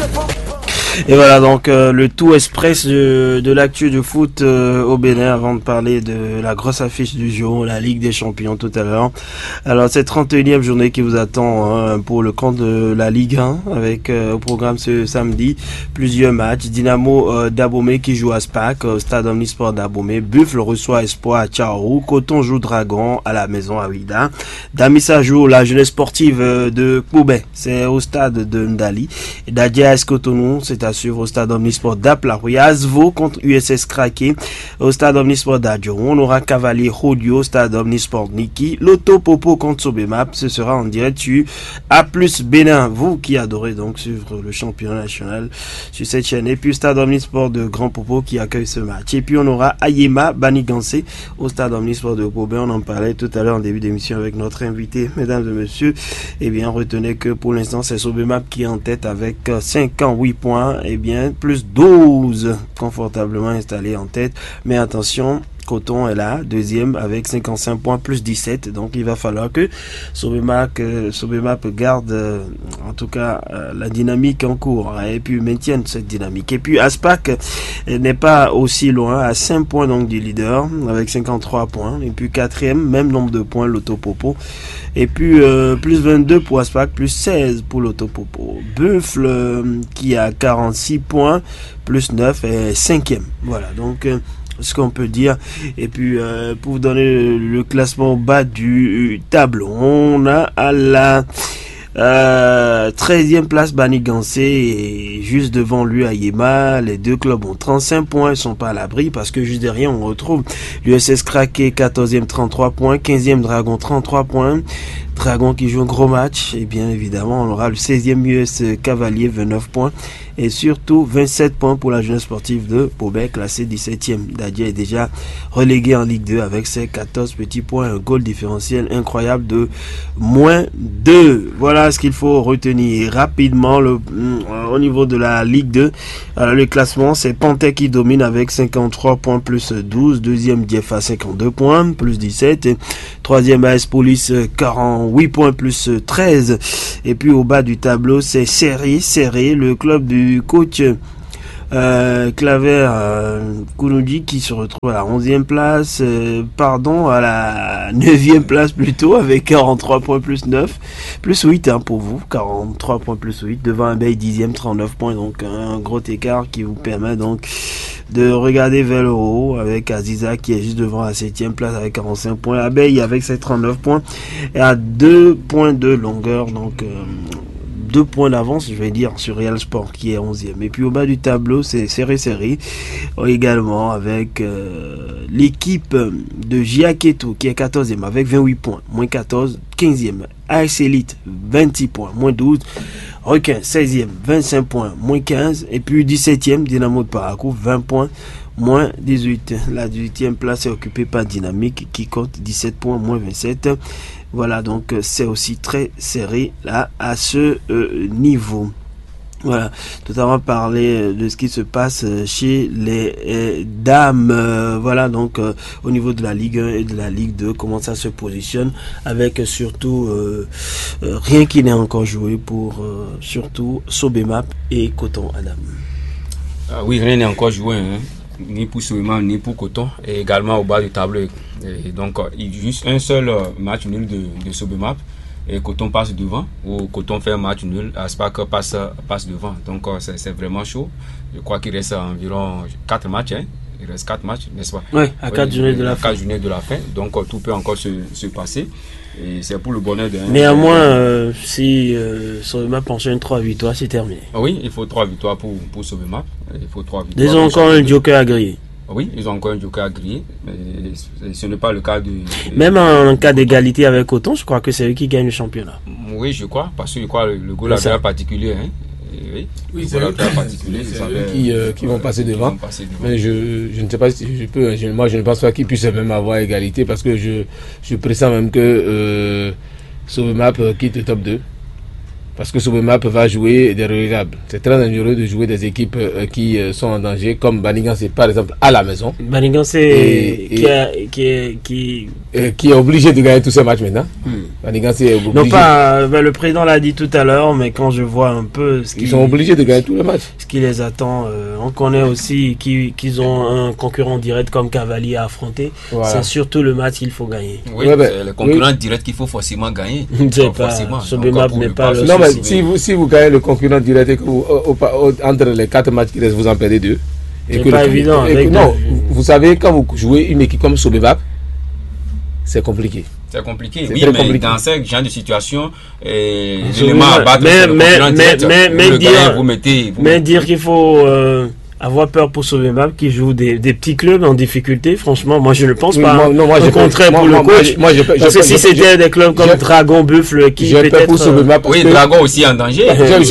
Et voilà donc le tout express de l'actu du foot au Bénin avant de parler de la grosse affiche du jour, la Ligue des Champions tout à l'heure. Alors cette 31e journée qui vous attend pour le compte de la Ligue 1 avec au programme ce samedi plusieurs matchs. Dynamo d'Abomey qui joue à SPAC au stade Omnisport d'Abomey. Buffle reçoit Espoir à Tchaourou. Coton joue Dragon à la maison à Ouida. Damissa joue la jeunesse sportive de Koubé, c'est au stade de Ndali. Dadia Cotonou, c'est à suivre au stade Omnisport d'Aplaroui. Asvo contre USS Krake au stade Omnisport d'Adjo. On aura Cavalier Rodio au stade Omnisport Niki. Loto Popo contre Sobemap, ce sera en direct sur A+ Bénin. Vous qui adorez donc suivre le championnat national sur cette chaîne. Et puis stade Omnisport de Grand Popo qui accueille ce match. Et puis on aura Ayema Banigansé au stade Omnisport de Kobe. On en parlait tout à l'heure en début d'émission avec notre invité, mesdames et messieurs. Eh bien, retenez que pour l'instant c'est Sobemap qui est en tête avec 58 points. Eh bien, plus 12 confortablement installé en tête. Mais attention, Coton est là, deuxième avec 55 points plus 17. Donc il va falloir que Sobemap garde en tout cas la dynamique en cours et puis maintienne cette dynamique. Et puis Aspac n'est pas aussi loin, à 5 points donc du leader avec 53 points. Et puis quatrième, même nombre de points l'Autopopo. Et puis plus 22 pour Aspac, plus 16 pour l'Autopopo. Buffle qui a 46 points, plus 9 et cinquième. Voilà donc ce qu'on peut dire. Et puis pour vous donner le classement au bas du tableau, on a à la 13e place Banigansé et juste devant lui Ayema. Les deux clubs ont 35 points, ils sont pas à l'abri parce que juste derrière on retrouve l'USS Krake 14e 33 points, 15e Dragon 33 points. Dragon qui joue un gros match, et bien évidemment on aura le 16e US Cavalier 29 points et surtout 27 points pour la jeunesse sportive de Pobet classé 17e. Dadia est déjà relégué en Ligue 2 avec ses 14 petits points, un goal différentiel incroyable de -2. Voilà ce qu'il faut retenir rapidement au niveau de la Ligue 2. Alors, le classement c'est Panthère qui domine avec 53 points plus 12, deuxième Diefa 52 points plus 17, troisième AS Police 48 points plus 13. Et puis au bas du tableau c'est serré le club du coach Claver Kounoudi qui se retrouve à la 11e place, à la 9e place plutôt avec 43 points plus 9, plus 8 pour vous, 43 points plus 8, devant Abeille 10e 39 points, donc un gros écart qui vous permet donc de regarder vers le haut avec Aziza qui est juste devant la 7e place avec 45 points, Abeille avec ses 39 points et à 2 points de longueur, donc 2 points d'avance, je vais dire, sur Real Sport qui est 11e. Et puis au bas du tableau, c'est serré également avec l'équipe de Giaketo qui est 14e avec 28 points, moins 14, 15e. AS Elite, 26 points, moins 12. Requin, 16e, 25 points, moins 15. Et puis 17e, Dynamo de Parakou, 20 points, moins 18. La 18e place est occupée par Dynamique qui compte 17 points, moins 27. Voilà, donc c'est aussi très serré là à ce niveau. Voilà, notamment parler de ce qui se passe chez les dames. Voilà, donc au niveau de la Ligue 1 et de la Ligue 2, comment ça se positionne avec surtout rien qui n'est encore joué pour surtout Sobemap et Coton Adam. Oui, rien n'est encore joué, ni pour Sobemap ni pour Coton, et également au bas du tableau. Et donc il y a juste un seul match nul de Sobemap et Coton passe devant, ou Coton fait un match nul, Aspac passe devant. Donc c'est vraiment chaud. Je crois qu'il reste environ 4 matchs. Il reste 4 matchs, n'est-ce pas? Oui, à 4 journées de la fin. 4 journées de la fin. Donc tout peut encore se passer. Et c'est pour le bonheur d'un. Néanmoins, si Sobemap enchaîne 3 victoires, c'est terminé. Oui, il faut 3 victoires pour Sobemap. Il faut 3 victoires. Ils ont encore un joker à griller. Oui, ils ont encore un joker à griller, mais ce n'est pas le cas de... Même en cas d'égalité avec Coton, je crois que c'est eux qui gagnent le championnat. Oui, je crois, parce que je crois le goal à particulier. Oui, c'est eux qui vont passer devant. Mais je ne sais pas si je peux. Moi, je ne pense pas qu'ils puissent même avoir égalité parce que je pressens même que Sobemap quitte le top 2. Parce que Sobemap va jouer des relégables. C'est très dangereux de jouer des équipes qui sont en danger, comme Baningance par exemple à la maison. Baningance qui est obligé de gagner tous ces matchs maintenant. Baningance est obligé. Non pas, le président l'a dit tout à l'heure, mais quand je vois un peu ils sont obligés de gagner tous les matchs. Ce qui les attend, on connaît aussi qu'ils ont un concurrent direct comme Cavalier à affronter. Voilà. C'est surtout le match qu'il faut gagner. Oui, c'est le concurrent direct qu'il faut forcément gagner. C'est pas, Sobemap n'est pas le non, mais si vous gagnez le concurrent direct et que entre les 4 matchs qui restent, vous en perdez 2. C'est pas évident. Vous savez, quand vous jouez une équipe comme Sobemap, c'est compliqué. C'est compliqué, oui, mais compliqué. Dans ce genre de situation, l'élément à battre, c'est le concurrent direct. Mais dire qu'il faut avoir peur pour Sobemap qui joue des petits clubs en difficulté, franchement, moi je ne pense pas. Au contraire pour le coach. Parce que si c'était des clubs comme Dragon, Buffle, qui peut-être... Oui, Dragon aussi en danger.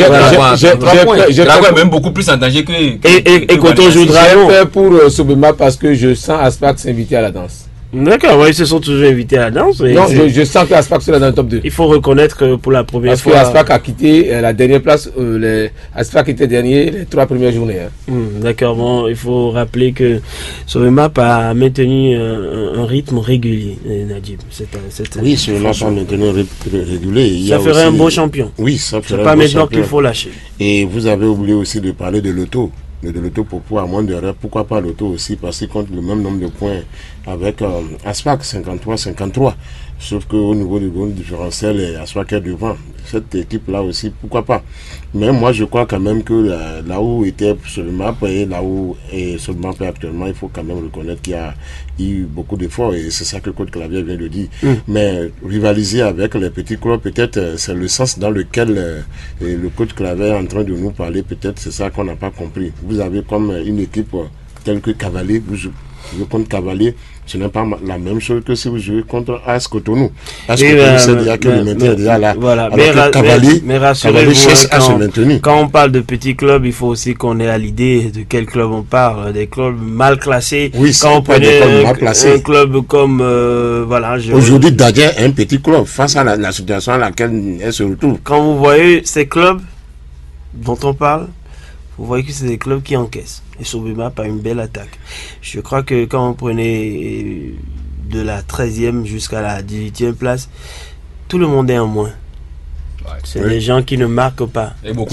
Dragon est même beaucoup plus en danger que... Et quand on joue Dragon... J'ai peur pour Sobemap parce que je sens Aspac s'inviter à la danse. D'accord, ils se sont toujours invités à la danse. Non, je sens que Aspac sera dans le top 2. Il faut reconnaître que pour la première fois... Parce que Aspac a quitté la dernière place, Aspac était dernier les 3 premières journées. D'accord, bon, il faut rappeler que Sobemap a maintenu un rythme régulier, Najib. Oui, Sobemap a maintenu un rythme régulier. Ça ferait un beau champion. Oui, ça ferait un beau champion. C'est pas maintenant qu'il faut lâcher. Et vous avez oublié aussi de parler de l'auto. De l'auto pour pouvoir, à moins d'erreur, pourquoi pas l'auto aussi, parce qu'il compte le même nombre de points avec Aspac, 53-53. Sauf qu'au niveau du goal différentiel, Aspac est devant. Cette équipe-là aussi, pourquoi pas. Mais moi, je crois quand même que là où était Sobemap et là où est Sobemap actuellement, il faut quand même reconnaître qu'il y a eu beaucoup d'efforts et c'est ça que le coach Clavier vient de dire. Mais rivaliser avec les petits clubs, peut-être c'est le sens dans lequel le coach Clavier est en train de nous parler. Peut-être c'est ça qu'on n'a pas compris. Vous avez comme une équipe telle que Cavalier, vous jouez contre Cavalier, ce n'est pas la même chose que si vous jouez contre AS Cotonou. AS Cotonou, c'est déjà que le maintien est déjà là. Voilà. Mais rassurez-vous, quand on parle de petits clubs, il faut aussi qu'on ait à l'idée de quel club on parle. Des clubs mal classés. Oui, quand on prenait un club comme... Aujourd'hui, Dadja est un petit club face à la situation à laquelle elle se retrouve. Quand vous voyez ces clubs dont on parle, vous voyez que c'est des clubs qui encaissent. Et Sobemap a une belle attaque. Je crois que quand on prenait de la 13e jusqu'à la 18e place, tout le monde est en moins. C'est des gens qui ne marquent pas.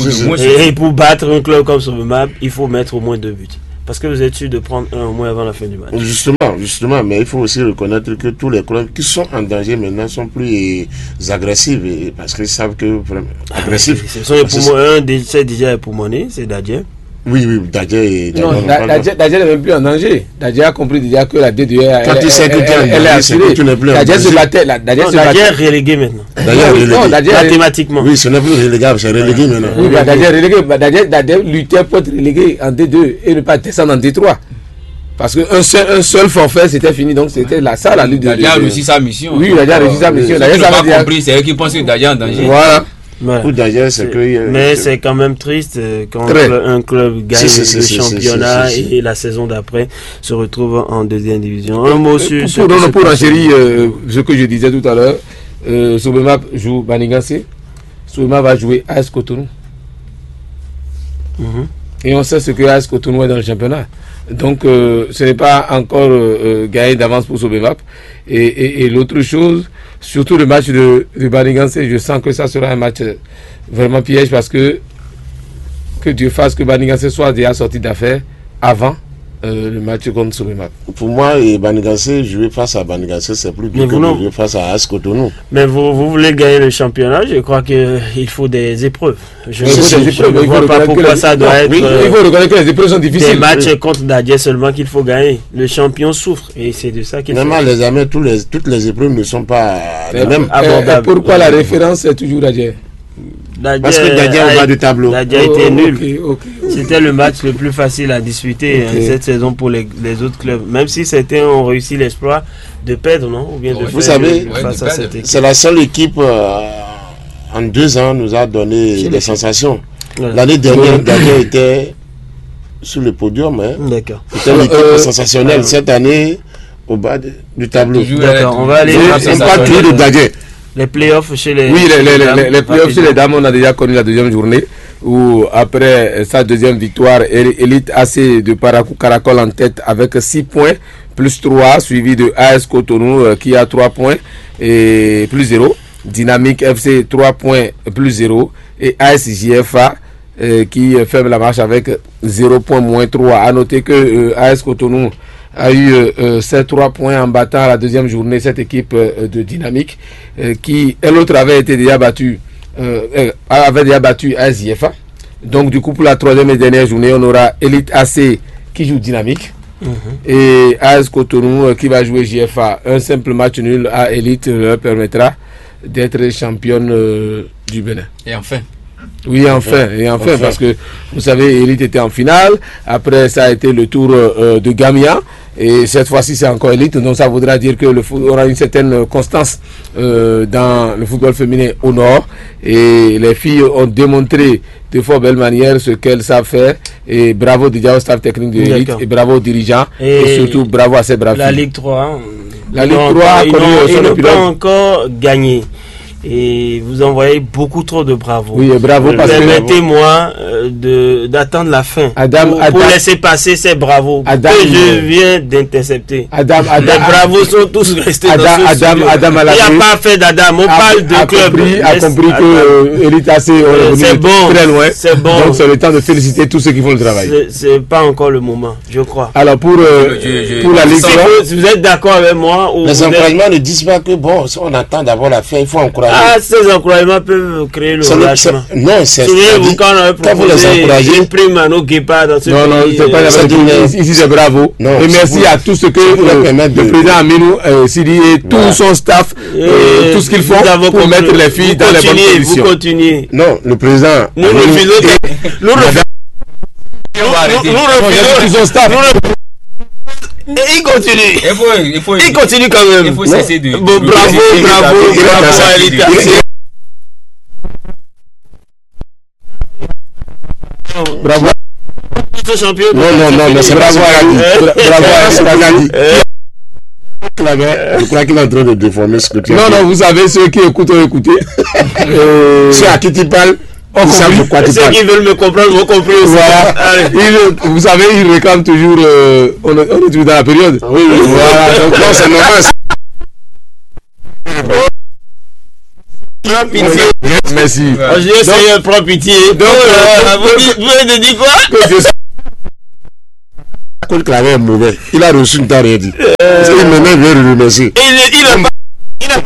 Et pour battre un club comme Sobemap, il faut mettre au moins 2 buts. Parce que vous êtes sûr de prendre un au moins avant la fin du match. Justement, mais il faut aussi reconnaître que tous les clubs qui sont en danger maintenant sont plus agressifs parce qu'ils savent que vraiment agressifs. Ce sont les poumons, c'est déjà époumoné, c'est Dadja. Oui, Dadja est... Non, Dadja n'est même plus en danger. Dadja a compris déjà que la D2R, quand tu sais que tu es en danger, c'est que tu n'es plus en danger. Dadja se battait. Dadja est relégué maintenant. Mathématiquement. Oui, ce n'est plus relégable, c'est relégué maintenant. Oui, Dadja est relégué. Dadja luttait pour être relégué en D2 et ne pas descendre en D3. Parce qu'un seul forfait, c'était fini. Donc, c'était ça la lutte de... Dadja a réussi sa mission. Oui, Dadja a réussi sa mission. Dadja n'a pas compris, c'est eux qui pensent que Dadja est en danger. Voilà. Mais c'est quand même triste quand un club gagne le championnat et la saison d'après se retrouve en deuxième division. Un mot sur pour enchérir ce que je disais tout à l'heure, Sobemap joue Baningance, Sobemap va jouer AS Cotonou. Et on sait ce que AS Cotonou est dans le championnat. Donc ce n'est pas encore gagné d'avance pour Sobemap. Et l'autre chose, surtout le match de Baningance, je sens que ça sera un match vraiment piège parce que Dieu fasse que Baningance soit déjà sorti d'affaires avant le match contre Sobemap. Pour moi, Baningance, jouer face à Baningance, c'est plus dur que jouer face à AS Cotonou. Mais vous voulez gagner le championnat, je crois qu'il faut des épreuves. Je ne vois pas pourquoi ça doit être... il faut reconnaître que les épreuves sont difficiles. Des matchs contre Dadja seulement qu'il faut gagner. Le champion souffre et c'est de ça qu'il faut... Normalement, les amis, toutes les épreuves ne sont pas les mêmes. Abordables. Pourquoi la référence est toujours Dadja? Parce que Dadja est au bas du tableau. Dadja était nul. C'était le match le plus facile à disputer cette saison pour les autres clubs. Même si certains ont réussi l'exploit de perdre, non? Ou bien de vous savez, c'est la seule équipe en 2 ans nous a donné des sensations. L'année dernière, Dadja était sur le podium. D'accord. C'était une équipe sensationnelle. Cette année, au bas du tableau. D'accord, on va aller. On parle toujours de Dadja. Les playoffs chez les... Oui, les playoffs chez les dames, on a déjà connu la deuxième journée, où après sa deuxième victoire, Elite AC de Parakou Caracol en tête avec 6 points, plus 3, suivi de AS Cotonou qui a 3 points et plus 0. Dynamique FC 3 points plus 0. Et AS JFA qui ferme la marche avec 0 points moins 3. A noter que AS Cotonou a eu ces 3 points en battant la deuxième journée cette équipe de Dynamique qui, elle autre avait été déjà battue, avait déjà battu AS JFA. Donc du coup pour la troisième et dernière journée on aura Elite AC qui joue Dynamique et AS Cotonou qui va jouer JFA. Un simple match nul à Elite leur permettra d'être championne du Bénin. Et enfin. Oui, enfin, parce que vous savez, Elite était en finale. Après, ça a été le tour de Gamia. Et cette fois-ci, c'est encore Elite. Donc, ça voudra dire que le foot aura une certaine constance dans le football féminin au Nord. Et les filles ont démontré de fort belle manière ce qu'elles savent faire. Et bravo déjà au staff technique de Elite. Et bravo aux dirigeants. Et surtout, bravo à ces braves filles. La Ligue 3. La Ligue 3 a connu ils n'ont pas encore gagné. Et vous envoyez beaucoup trop de bravo. Oui, bravo parce que permettez-moi d'attendre la fin pour laisser passer ces bravos que je viens d'intercepter. Les bravos sont tous restés dans ce studio. Il n'y a pas fait d'Adam, on parle de club. A compris que Elite AC est bon, très loin. C'est bon. Donc c'est le temps de féliciter tous ceux qui font le travail. C'est pas encore le moment, je crois. Alors pour la Ligue 3, si vous êtes d'accord avec moi, les encouragements ne disent pas que bon, on attend d'abord la fin, il faut encourager. Ah, ces encouragements peuvent créer le relâchement. Non, c'est souvenez-vous quand on a proposé une prime à nos guépards dans ce pays. Non, c'est pas la ici c'est bravo. Non, et merci à tout ce que le président Aminou Sidi et tout son staff, tout ce qu'ils font pour mettre les filles dans les bonnes conditions. Vous continuez. Non, le président. Nous refusons. Nous refusons. Et il continue. Il continue quand même. Il faut cesser de. Bravo à Elite. Bravo. Champion. Non, c'est bravo à Elite. Je crois qu'il est en train de déformer ce que tu as dit. Non, vous savez, ceux qui écoutent ont écouté. Ceux à qui tu parles. Ceux qui veulent me comprendre vont comprendre aussi. Voilà. Vous savez, ils réclament toujours. On est toujours dans la période. Oui. Voilà. Donc, non, c'est normal. Merci. J'ai essayé de prendre pitié. Donc, vous avez dit quoi? Le clavier est mauvais. Il a reçu une tare rien dit. Il m'énerve, je vais le remercier. Il n'a pas.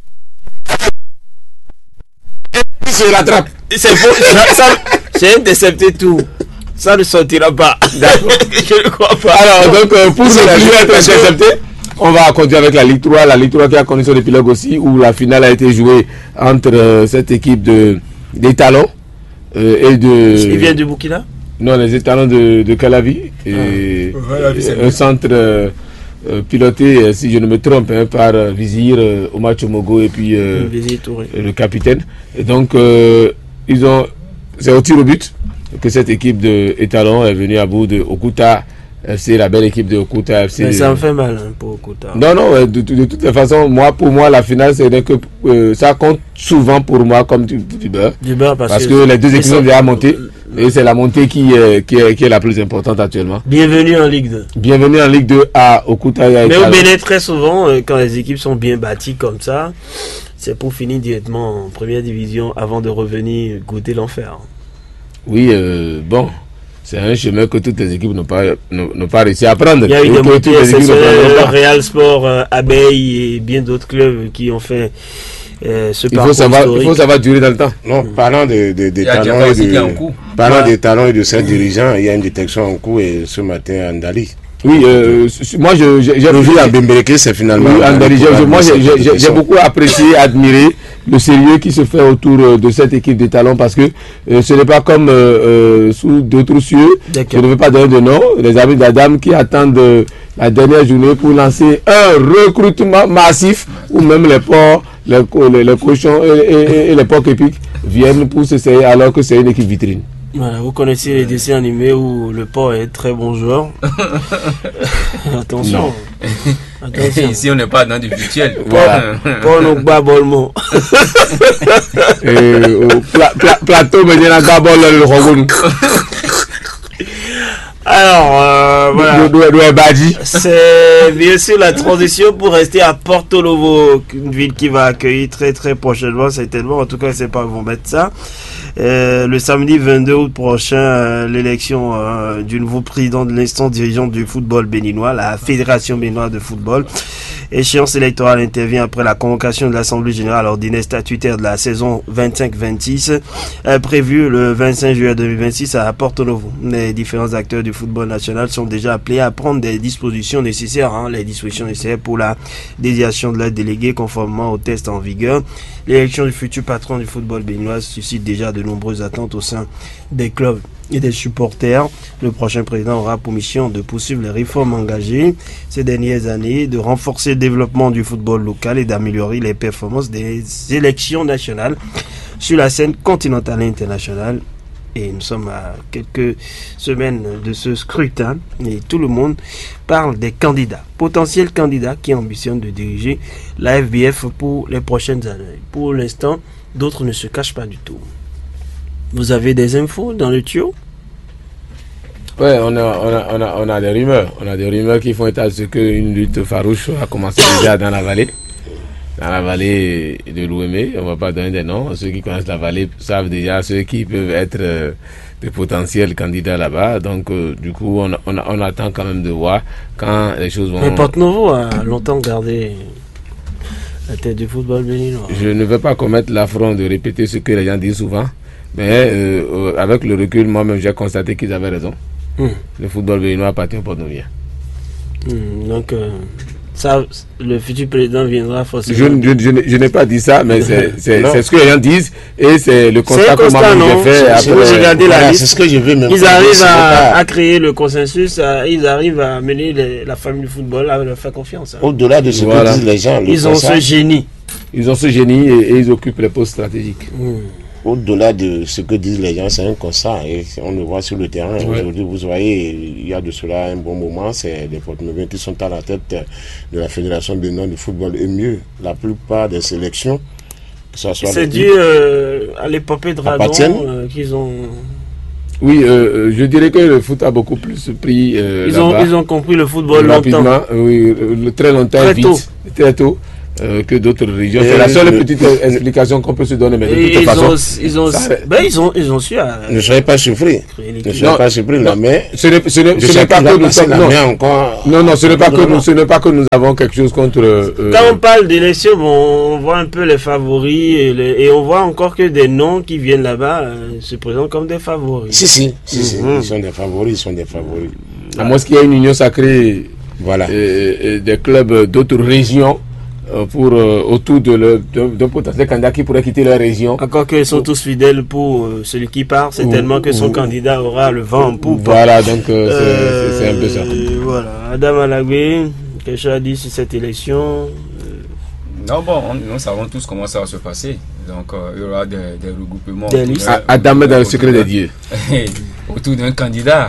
Il se rattrape. C'est faux. J'ai intercepté tout. Ça ne sortira pas. D'accord. Je ne crois pas. Alors, donc, pour ne plus être intercepté, on va continuer avec la Ligue 3. La Ligue 3 qui a connu son épilogue aussi, où la finale a été jouée entre cette équipe des Talons et de. Il vient du Burkina? Non, les Talons de Calavi. Et un centre piloté, si je ne me trompe, par Vizir, Omar Chomogo et puis le capitaine. Et donc, c'est au tir au but que cette équipe de Talons est venue à bout de Okuta FC, la belle équipe de Okuta FC. Mais ça me fait mal pour Okuta. Non, de toutes les façons, pour moi, la finale, c'est que ça compte souvent pour moi comme du beurre. Du beurre parce que les deux équipes sont déjà montées. Et c'est la montée qui est la plus importante actuellement. Bienvenue en Ligue 2. Bienvenue en Ligue 2 à Okuta. Mais au Bénin, très souvent, quand les équipes sont bien bâties comme ça, c'est pour finir directement en première division avant de revenir goûter l'enfer. Oui, bon, c'est un chemin que toutes les équipes n'ont pas réussi à prendre. Il y a eu des montées exceptionnelles, Real Sport, Abeille et bien d'autres clubs qui ont fait il faut savoir durer dans le temps. Non, parlant des talents et de ses dirigeants, il y a une détection en cours et ce matin à Ndali. Oui, moi j'ai revu à Bembereke, c'est finalement. Oui, Ndali, moi j'ai beaucoup apprécié, admiré le sérieux qui se fait autour de cette équipe des talents parce que ce n'est pas comme sous d'autres cieux. Je ne veux pas donner de nom. Les amis d'Adam qui attendent la dernière journée pour lancer un recrutement massif où même les porcs, les cochons et les porcs épiques viennent pour s'essayer alors que c'est une équipe vitrine. Voilà, vous connaissez les dessins animés où le porc est très bon joueur. Attention. Attention. Ici, on n'est pas dans du virtuel. Voilà. Pour nous babolmo. Plateau, mais il y a un gabon le Rogon. Alors, voilà. C'est bien sûr la transition pour rester à Porto Novo, une ville qui va accueillir très très prochainement, certainement. En tout cas, c'est pas où vont mettre ça. Le samedi 22 août prochain, l'élection du nouveau président de l'instance dirigeante du football béninois, la Fédération béninoise de football. Échéance électorale intervient après la convocation de l'Assemblée générale ordinaire statutaire de la saison 25-26, prévue le 25 juillet 2026 à Porto Novo. Les différents acteurs du football national sont déjà appelés à prendre des dispositions nécessaires, les dispositions nécessaires pour la désignation de leurs délégués conformément aux tests en vigueur. L'élection du futur patron du football béninois suscite déjà de nombreuses attentes au sein des clubs et des supporters. Le prochain président aura pour mission de poursuivre les réformes engagées ces dernières années, de renforcer le développement du football local et d'améliorer les performances des élections nationales sur la scène continentale et internationale. Et nous sommes à quelques semaines de ce scrutin et tout le monde parle des candidats, potentiels candidats qui ambitionnent de diriger la FBF pour les prochaines années. Pour l'instant, d'autres ne se cachent pas du tout. Vous avez des infos dans le tuyau? Ouais, on a des rumeurs. On a des rumeurs qui font état de ce qu'une lutte farouche a commencé déjà dans la vallée. Dans la vallée de l'Ouémé, on ne va pas donner des noms. Ceux qui connaissent la vallée savent déjà ceux qui peuvent être de potentiels candidats là-bas. Donc, du coup, on attend quand même de voir quand les choses vont... Mais Porto Novo a longtemps gardé la tête du football béninois. Je ne veux pas commettre l'affront de répéter ce que les gens disent souvent, mais avec le recul, moi-même, j'ai constaté qu'ils avaient raison. Le football béninois appartient au Porto-Novien. Donc... ça, le futur président viendra forcément. Je n'ai pas dit ça, mais c'est ce que les gens disent et c'est le constat que moi-même j'ai fait. Après, vous regardez la liste, c'est ce que je veux même. Ils arrivent à créer le consensus, ils arrivent à mener la famille du football, à leur faire confiance. Au-delà de ce que disent les gens, ils ont ce génie. Ils ont ce génie et ils occupent les postes stratégiques. Au-delà de ce que disent les gens, c'est un constat et on le voit sur le terrain. Aujourd'hui, vous voyez, il y a de cela un bon moment, c'est les Porto-Noviens qui sont à la tête de la Fédération béninoise de football. Et mieux, la plupart des sélections, que ce soit c'est dû à l'épopée de Radon qu'ils ont... Oui, je dirais que le foot a beaucoup plus pris ils ont compris le football longtemps. Oui, très longtemps, très tôt. Que d'autres régions. C'est la seule petite explication qu'on peut se donner. Mais de toute façon, ils ont su. Ne soyez pas surpris. Ne soyez pas surpris, là, mais ce n'est pas que nous sommes. Non, ce n'est pas que nous avons quelque chose contre. Quand on parle d'élection, on voit un peu les favoris et on voit encore que des noms qui viennent là-bas se présentent comme des favoris. Si. Ils sont des favoris, À moins qu'il y ait une union sacrée. Voilà. Des clubs d'autres régions. Autour d'un potentiel candidat qui pourrait quitter leur région. Encore qu'ils sont tous fidèles pour celui qui part, c'est tellement que son candidat aura le vent en poupe. Voilà, donc c'est un peu ça. Voilà, Adam Alagwe, quelque chose à dire sur cette élection? Non, bon, nous savons tous comment ça va se passer. Donc, il y aura des regroupements. Des listes. Adam est dans le secret des dieux. Autour d'un candidat.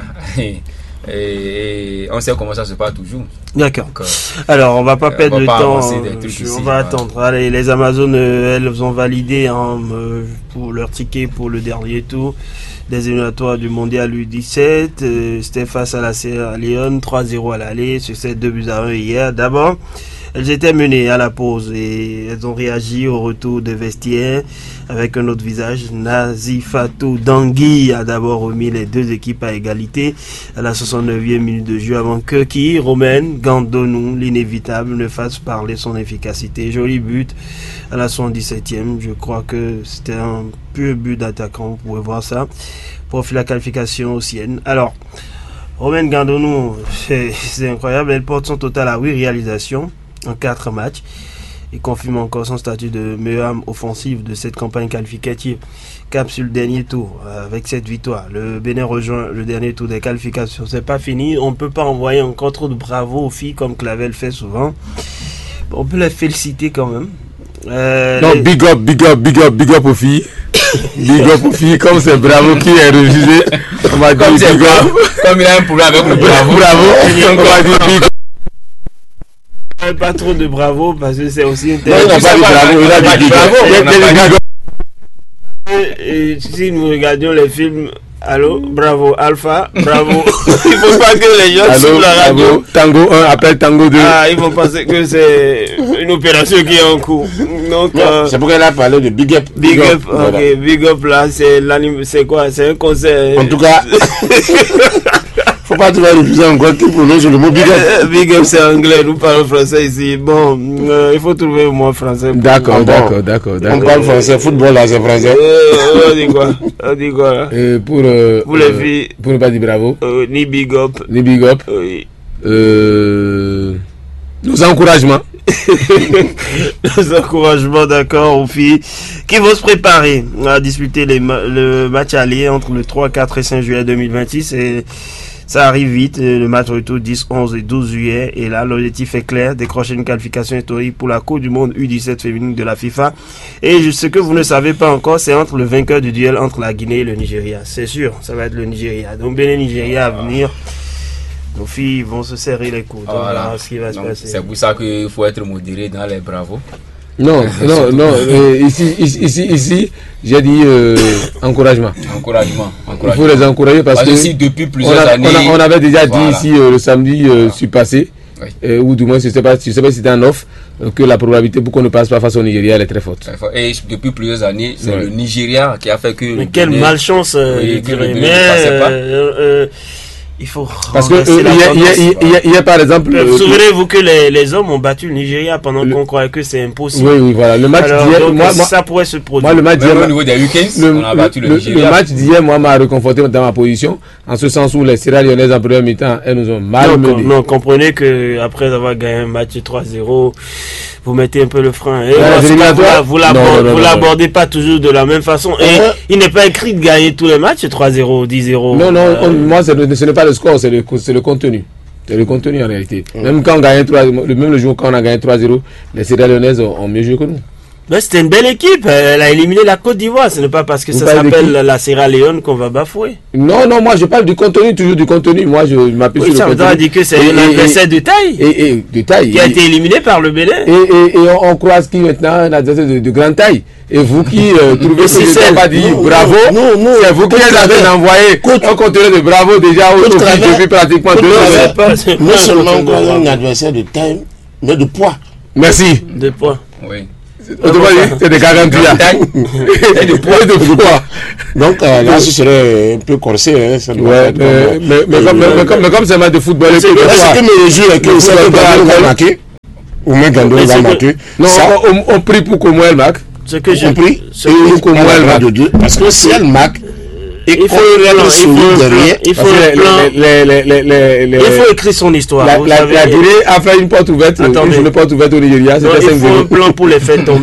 Et on sait comment ça se passe toujours. D'accord. Alors, on va pas perdre le temps. On va attendre. Allez, les Amazones, elles ont validé pour leur ticket pour le dernier tour des éliminatoires du mondial U17. C'était face à la Sierra Leone, 3-0 à l'aller, succès 2-1 hier. D'abord, elles étaient menées à la pause et elles ont réagi au retour de vestiaire avec un autre visage. Nazifatou Dangui a d'abord remis les deux équipes à égalité à la 69e minute de jeu avant que Romain Gandonou, l'inévitable, ne fasse parler son efficacité. Joli but à la 77e. Je crois que c'était un pur but d'attaquant. Vous pouvez voir ça. Profil la qualification haussienne. Alors, Romain Gandonou, c'est incroyable. Elle porte son total à 8 réalisations en 4 matchs. Il confirme encore son statut de meilleure âme offensive de cette campagne qualificative. Cap sur le dernier tour avec cette victoire. Le Bénin rejoint le dernier tour des qualifications. C'est pas fini. On ne peut pas envoyer encore trop de bravo aux filles comme Clavel fait souvent. On peut les féliciter quand même. Non, big up aux filles. Big up aux filles, comme c'est Bravo qui est refusé. On va dire big up. Comme il a un problème avec le Bravo. On va dire big up. Pas trop de bravo parce que c'est aussi Non, il n'a pas dit bravo, il a dit bravo. Et si nous regardions les films, allô, bravo, Alpha, bravo. Il ne faut pas que les gens sur la radio. Bravo, Tango 1 appelle Tango 2. Ah, ils vont penser que c'est une opération qui est en cours. Donc, c'est pourquoi elle a parlé de Big Up. Big Up, Voilà. ok, Big Up là, c'est quoi? C'est un concert. En tout cas, faut pas trouver refuser encore qui prononce le mot Big Up. Big Up, c'est anglais, nous parlons français ici. Bon, il faut trouver au moins français. D'accord. On parle français, football là, c'est français. On dit quoi? On dit quoi là? Pour les filles. Pour ne pas dire bravo. Ni Big Up. Ni Big Up. Oui. Nos encouragements. Nos encouragements, d'accord, aux filles qui vont se préparer à disputer le match aller entre le 3, 4 et 5 juillet 2026. Et ça arrive vite, le match retour 10, 11 et 12 juillet. Et là, l'objectif est clair, décrocher une qualification historique pour la Coupe du Monde U17 féminine de la FIFA. Et ce que vous ne savez pas encore, c'est entre le vainqueur du duel entre la Guinée et le Nigeria. C'est sûr, ça va être le Nigeria. Donc, Bénin-Nigeria à venir. Nos filles vont se serrer les coudes. Voilà. On verra ce qui va se passer. C'est pour ça qu'il faut être modéré dans les bravos. Non. Ici, j'ai dit encouragement. Encouragement. Il faut les encourager parce que si depuis plusieurs années. On avait déjà voilà. dit ici le samedi passé, oui. ou du moins je sais pas si c'était en off, que la probabilité pour qu'on ne passe pas face au Nigeria elle est très forte. Et depuis plusieurs années, c'est le Nigeria qui a fait que. Mais quelle malchance, je dirais. Mais il faut. Parce que il y a par exemple. Souvenez-vous que les hommes ont battu le Nigeria pendant qu'on croyait que c'est impossible. Oui, voilà. Le match d'hier, ça pourrait se produire. Moi, le match d'hier, au niveau des week-ends, on a battu le Nigeria. Le match d'hier, moi, m'a réconforté dans ma position, en ce sens où les Sierra Leonaises en première mi-temps, elles nous ont mal mené. Non, comprenez que après avoir gagné un match 3-0, vous mettez un peu le frein. Et vous l'abordez pas toujours de la même façon. Et il n'est pas écrit de gagner tous les matchs 3-0, 10-0. Non, moi, ce n'est pas le score, c'est le contenu. C'est le contenu en réalité. Même quand on gagne même le jour quand on a gagné 3-0, les Sierra Leonaises ont mieux joué que nous. Mais c'était une belle équipe. Elle a éliminé la Côte d'Ivoire. Ce n'est pas parce que ça s'appelle la Sierra Leone qu'on va bafouer. Non, moi je parle du contenu, toujours du contenu. Moi je m'appuie sur le contenu. Ça veut dire que c'est un adversaire de taille. Et de taille. Qui a été éliminé par le Bénin. Et on croise qui maintenant un adversaire de grande taille. Et vous qui trouvez que je n'ai pas dit bravo, c'est vous qui avez envoyé un contenu de bravo déjà au depuis pratiquement 2 heures. Non seulement on croise un adversaire de taille, mais de poids. Merci. De poids. Oui. C'est des garanties là. Et de poids. Donc là, ce serait un peu corsé. Mais comme c'est un match de football, ce qui me réjouit est que ça va marquer. Ou même Gando va marquer. Non, on prie pour qu'au moins elle marque. Ce que j'ai compris. Et qu'au moins elle marque. Parce que si elle marque, il faut écrire son histoire. La Guinée a fait une porte ouverte, une porte ouverte au Nigeria. Il faut un plan pour les faire tomber.